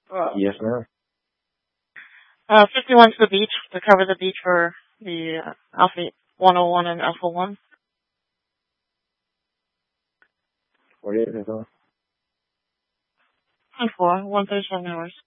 Yes, ma'am. 51 to the beach, to cover the beach for the Alpha 101 and Alpha 1. 48 minutes on. 137 hours.